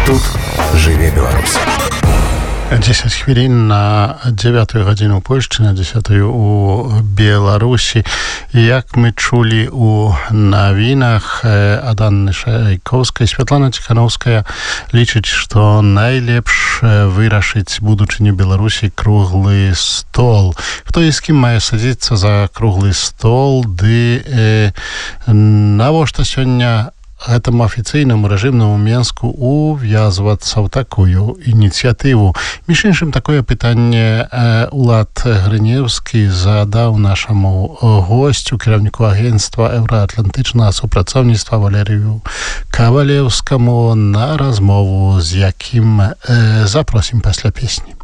Тут жыве Беларусь. 10 хвілін на 9 гадзіну ў Польшчы, на 10 у Беларусі. Як мы чулі у навінах ад Анны Шайкоўскай, Святлана Ціханаўская лічыць, што найлепш вырашыць будучыню Беларусі круглы стол. Хто і з кім мае садзіцца за круглы стол, ды навошта сёння гэтаму афіцыйнаму рэжымнаму Менску увязвацца ў такую ініцыятыву. Між іншым, такое пытанне Улад Грынеўскі задаў нашаму госцю, кіраўніку агенцтва еўраатлантычнага супрацоўніцтва Валерыю Кавалеўскаму, на размову, з якім запросім пасля песні.